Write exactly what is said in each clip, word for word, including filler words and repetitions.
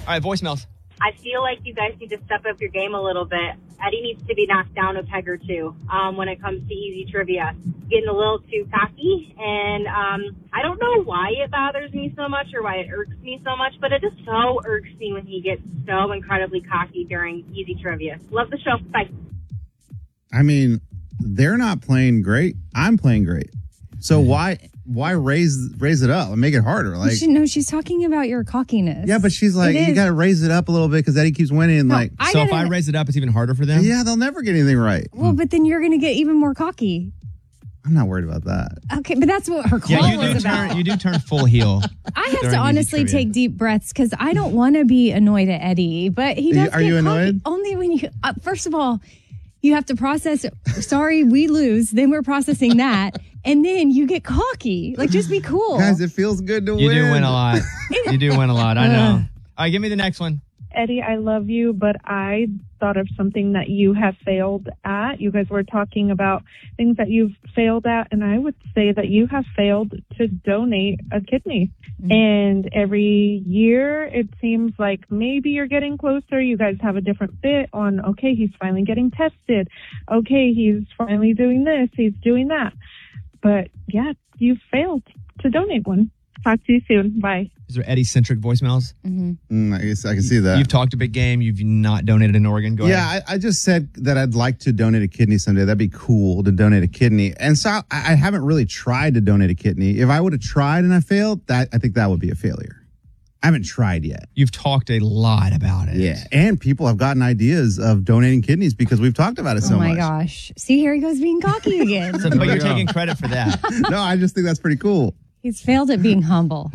All right, voicemails. I feel like you guys need to step up your game a little bit. Eddie needs to be knocked down a peg or two um, when it comes to easy trivia. Getting a little too cocky, and um, I don't know why it bothers me so much or why it irks me so much, but it just so irks me when he gets so incredibly cocky during easy trivia. Love the show. Bye. I mean, they're not playing great. I'm playing great. So why why raise raise it up and make it harder? Like, she, no, she's talking about your cockiness. Yeah, but she's like, you got to raise it up a little bit because Eddie keeps winning. And No, like, I so gotta- if I raise it up, it's even harder for them? yeah, they'll never get anything right. Well, but then you're going to get even more cocky. I'm not worried about that. Okay, but that's what her call Yeah, you was do, about. turn, you do turn full heel. I have during to easy honestly trivia. take deep breaths because I don't want to be annoyed at Eddie, but he Are does you- are get you cocky. annoyed? Only when you, uh, first of all, you have to process, sorry, we lose. Then we're processing that. And then you get cocky. Like, just be cool. Guys, it feels good to You win. do win a lot. You do win a lot. I know. All right, give me the next one. Eddie, I love you, but I thought of something that you have failed at. You guys were talking about things that you've failed at, and I would say that you have failed to donate a kidney. Mm-hmm. And every year, it seems like maybe you're getting closer. You guys have a different bit on, okay, he's finally getting tested. Okay, he's finally doing this. He's doing that. But, yeah, you failed to donate one. Talk to you soon. Bye. Is there Eddie-centric voicemails? Mm-hmm. Mm, I guess I can see that. You've talked a big game. You've not donated an organ. Go yeah, ahead. I, I just said that I'd like to donate a kidney someday. That'd be cool to donate a kidney. And so I, I haven't really tried to donate a kidney. If I would have tried and I failed, that I think that would be a failure. I haven't tried yet. You've talked a lot about it. Yeah. And people have gotten ideas of donating kidneys because we've talked about it so oh my much. gosh. See, here he goes being cocky again. So, but you're taking credit for that. No, I just think that's pretty cool. He's failed at being humble.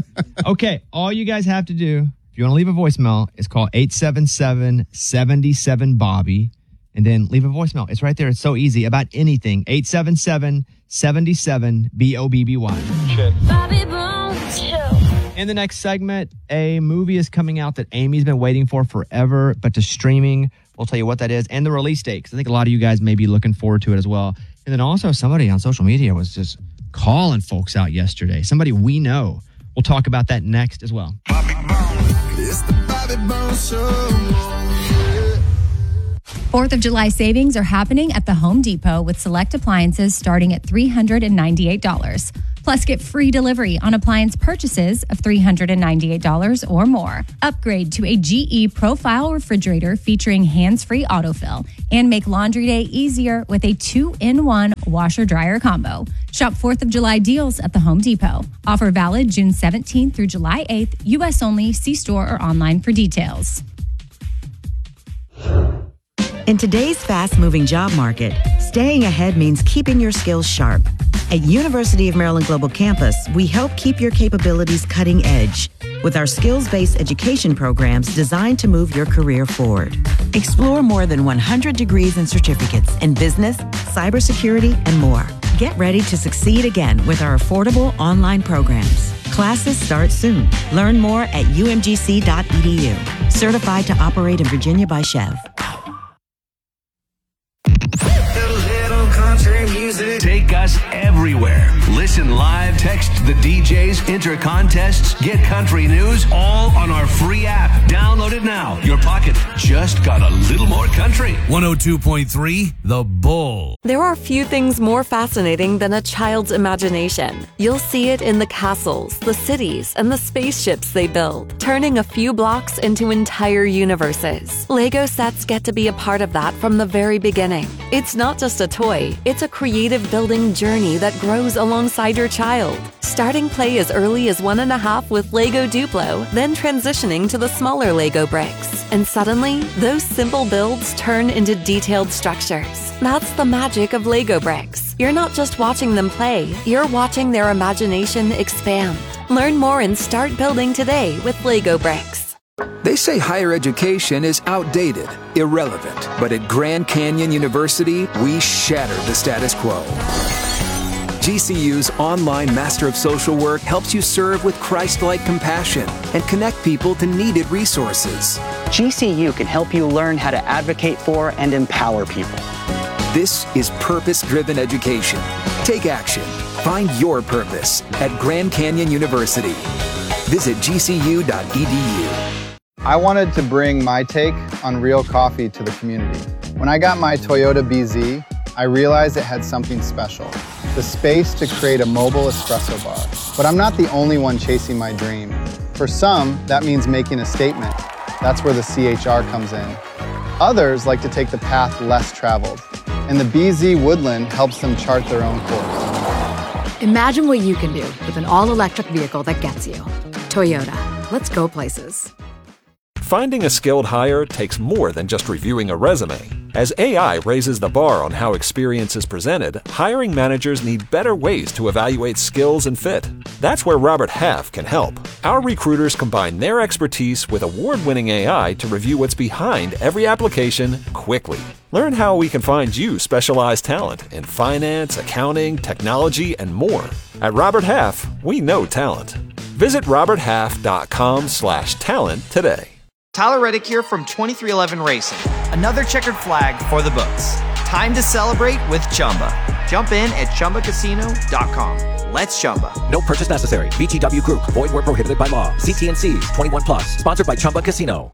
Okay, all you guys have to do, if you want to leave a voicemail, is call eight seven seven, seven seven, Bobby, and then leave a voicemail. It's right there. It's so easy. About anything. eight seven seven, seven seven, B O B B Y. Bobby Bones Show. In the next segment, a movie is coming out that Amy's been waiting for forever, but to streaming. We'll tell you what that is and the release date, because I think a lot of you guys may be looking forward to it as well. And then also somebody on social media was just calling folks out yesterday. Somebody we know. We'll talk about that next as well. It's the Bobby Bones Show. Fourth of July savings are happening at the Home Depot with select appliances starting at three hundred ninety-eight dollars. Plus, get free delivery on appliance purchases of three hundred ninety-eight dollars or more. Upgrade to a G E Profile refrigerator featuring hands-free autofill and make laundry day easier with a two-in-one washer-dryer combo. Shop fourth of July deals at the Home Depot. Offer valid June seventeenth through July eighth. U S only. See store or online for details. In today's fast-moving job market, staying ahead means keeping your skills sharp. At University of Maryland Global Campus, we help keep your capabilities cutting edge with our skills-based education programs designed to move your career forward. Explore more than one hundred degrees and certificates in business, cybersecurity, and more. Get ready to succeed again with our affordable online programs. Classes start soon. Learn more at U M G C dot E D U. Certified to operate in Virginia by Chev. Take us everywhere. Listen live, text the D Js, enter contests, get country news, all on our free app. Download it now. Your pocket just got a little more country. one oh two point three The Bull. There are few things more fascinating than a child's imagination. You'll see it in the castles, the cities, and the spaceships they build, turning a few blocks into entire universes. Lego sets get to be a part of that from the very beginning. It's not just a toy, it's a creative building journey that grows alongside your child. Starting play as early as one and a half with Lego Duplo, then transitioning to the smaller Lego bricks. And suddenly, those simple builds turn into detailed structures. That's the magic of Lego bricks. You're not just watching them play, you're watching their imagination expand. Learn more and start building today with Lego bricks. They say higher education is outdated, irrelevant, but at Grand Canyon University, we shattered the status quo. G C U's online Master of Social Work helps you serve with Christ-like compassion and connect people to needed resources. G C U can help you learn how to advocate for and empower people. This is purpose-driven education. Take action. Find your purpose at Grand Canyon University. Visit G C U dot E D U. I wanted to bring my take on real coffee to the community. When I got my Toyota B Z, I realized it had something special, the space to create a mobile espresso bar. But I'm not the only one chasing my dream. For some, that means making a statement. That's where the C H R comes in. Others like to take the path less traveled, and the B Z Woodland helps them chart their own course. Imagine what you can do with an all-electric vehicle that gets you. Toyota, let's go places. Finding a skilled hire takes more than just reviewing a resume. As A I raises the bar on how experience is presented, hiring managers need better ways to evaluate skills and fit. That's where Robert Half can help. Our recruiters combine their expertise with award-winning A I to review what's behind every application quickly. Learn how we can find you specialized talent in finance, accounting, technology, and more. At Robert Half, we know talent. Visit roberthalf.com slash talent today. Tyler Reddick here from twenty-three eleven Racing. Another checkered flag for the books. Time to celebrate with Chumba. Jump in at chumba casino dot com. Let's Chumba. No purchase necessary. V G W Group. Void where prohibited by law. See T N Cs. twenty-one plus. Sponsored by Chumba Casino.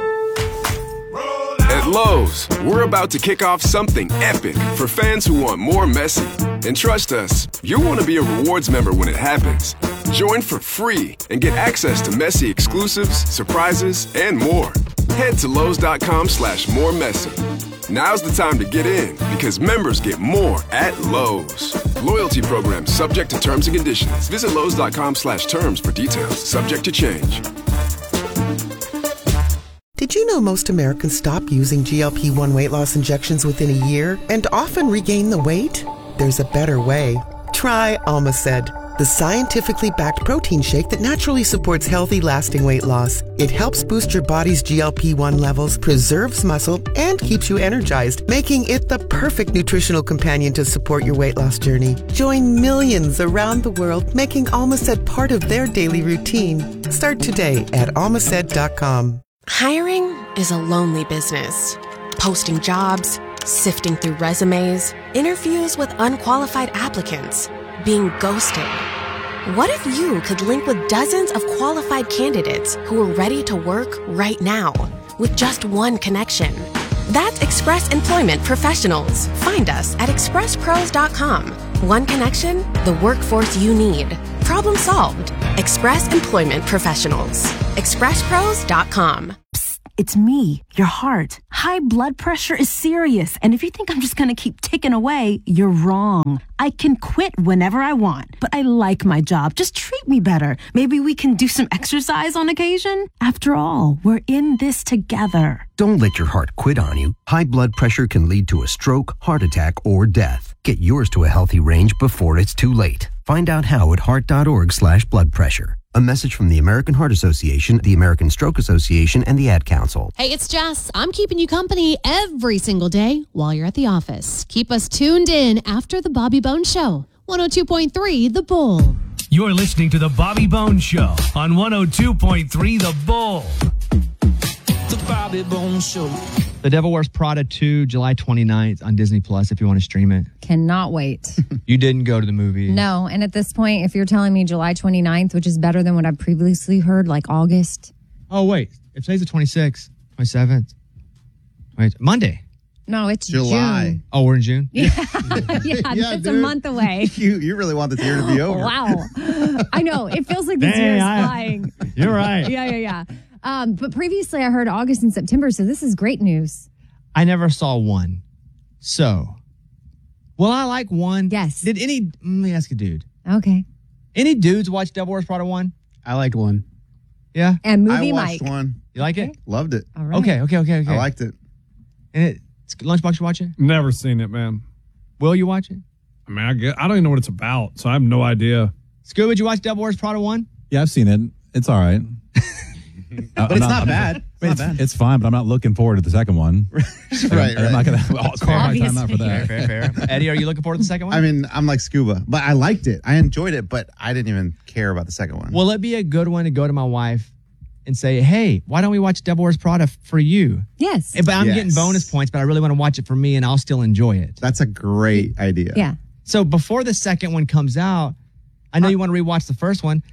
At Lowe's, we're about to kick off something epic for fans who want more Messi. And trust us, you'll want to be a rewards member when it happens. Join for free and get access to Messi exclusives, surprises, and more. Head to Lowe's.com slash more Messi. Now's the time to get in because members get more at Lowe's. Loyalty program subject to terms and conditions. Visit Lowe's.com slash terms for details. Subject to change. Did you know most Americans stop using G L P one weight loss injections within a year and often regain the weight? There's a better way. Try Almaced, the scientifically backed protein shake that naturally supports healthy, lasting weight loss. It helps boost your body's G L P one levels, preserves muscle, and keeps you energized, making it the perfect nutritional companion to support your weight loss journey. Join millions around the world making Almaced part of their daily routine. Start today at almaced dot com. Hiring is a lonely business. Posting jobs, sifting through resumes, interviews with unqualified applicants, being ghosted. What if you could link with dozens of qualified candidates who are ready to work right now with just one connection? That's Express Employment Professionals. Find us at express pros dot com. One connection, the workforce you need. Problem solved. Express Employment Professionals. express pros dot com. It's me, your heart. High blood pressure is serious, and if you think I'm just gonna keep ticking away, you're wrong. I can quit whenever I want, but I like my job. Just treat me better. Maybe we can do some exercise on occasion. After all, we're in this together. Don't let your heart quit on you. High blood pressure can lead to a stroke, heart attack, or death. Get yours to a healthy range before it's too late. Find out how at heart.org slash blood pressure. A message from the American Heart Association, the American Stroke Association, and the Ad Council. Hey, it's Jess. I'm keeping you company every single day while you're at the office. Keep us tuned in after the Bobby Bones Show. one oh two point three The Bull. You're listening to the Bobby Bones Show on one oh two point three The Bull. The Bobby Bones Show. The Devil Wears Prada two, July twenty-ninth on Disney Plus if you want to stream it. Cannot wait. You didn't go to the movie. No, and at this point, if you're telling me July twenty-ninth, which is better than what I've previously heard, like August. Oh, wait. If today's the twenty-sixth, twenty-seventh. Wait, Monday. No, it's July. June. Oh, we're in June? Yeah, yeah, Yeah, it's dude. a month away. You you really want this year to be over. Wow. I know. It feels like this Dang, year is I- flying. You're right. Yeah, yeah, yeah. Um, but previously I heard August and September, so this is great news. I never saw one. So, well, I like one. Yes. Did any, let me ask a dude. Okay. Any dudes watch Devil Wears Prada one? I liked one. Yeah? And I movie watched Mike. one. You like it? Loved it. All right. Okay, okay, okay, okay. I liked it. And it, it's Lunchbox, you watch it? Never seen it, man. Will you watch it? I mean, I, get, I don't even know what it's about, so I have no idea. Scuba, did you watch Devil Wears Prada one? Yeah, I've seen it. It's all right. But it's not bad. It's not It's, bad. it's fine, but I'm not looking forward to the second one. right, I'm right. not going to call my time out for that. Fair, fair, fair. Eddie, are you looking forward to the second one? I mean, I'm like Scuba, but I liked it. I enjoyed it, but I didn't even care about the second one. Will it be a good one to go to my wife and say, hey, why don't we watch Devil Wears Prada for you? Yes. But I'm Yes. getting bonus points, but I really want to watch it for me and I'll still enjoy it. That's a great idea. Yeah. So before the second one comes out, I know you want to rewatch the first one.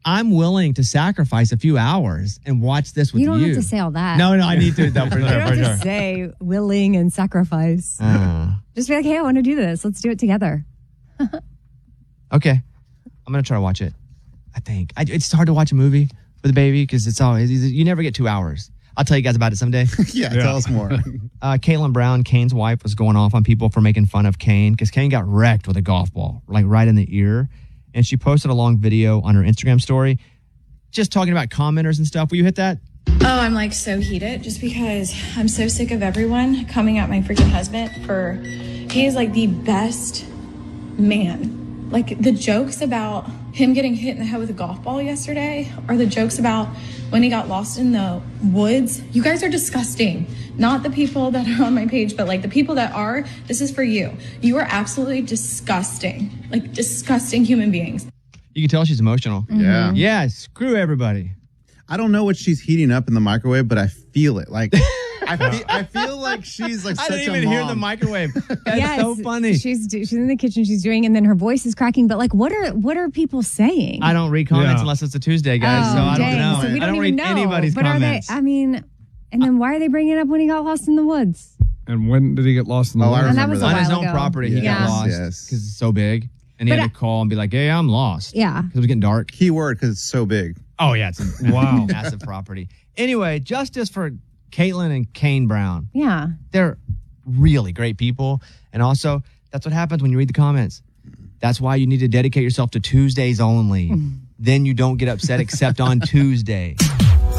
I'm willing to sacrifice a few hours and watch this with You you. don't have to say all that. No, no, I need to. No, for You sure, don't for have sure. to say willing and sacrifice. Uh, Just be like, hey, I want to do this. Let's do it together. okay. I'm going to try to watch it. I think. I, it's hard to watch a movie with a baby because it's always, you never get two hours. I'll tell you guys about it someday. yeah, yeah, tell us more. uh, Caitlin Brown, Kane's wife, was going off on people for making fun of Kane because Kane got wrecked with a golf ball, like right in the ear. And she posted a long video on her Instagram story just talking about commenters and stuff. Will you hit that? Oh, I'm like so heated just because I'm so sick of everyone coming at my freaking husband for, he is like the best man. Like the jokes about him getting hit in the head with a golf ball yesterday, or the jokes about when he got lost in the woods. You guys are disgusting. Not the people that are on my page, but like the people that are, this is for you. You are absolutely disgusting. Like disgusting human beings. You can tell she's emotional. Mm-hmm. Yeah. Yeah, screw everybody. I don't know what she's heating up in the microwave, but I feel it. Like I feel, I feel like she's like I such didn't a even mom. hear the microwave. That's Yes, so funny. She's she's in the kitchen. She's doing, and then her voice is cracking. But like, what are what are people saying? I don't read comments Yeah. unless it's a Tuesday, guys. Oh, so I don't dang. know. So we don't I don't even read know. anybody's but comments. Are they? I mean, and then why are they bringing it up when he got lost in the woods? And when did he get lost in the Oh, I woods? And that remember was a that. on his while own ago. property, he Yes, got lost yes. because it's so big. And he But had to call and be like, hey, I'm lost. Yeah. Because it was getting dark. Keyword because it's so big. Oh, yeah. It's a Wow. massive property. Anyway, justice for Caitlin and Kane Brown. Yeah. They're really great people. And also, that's what happens when you read the comments. That's why you need to dedicate yourself to Tuesdays only. Then you don't get upset except on Tuesday.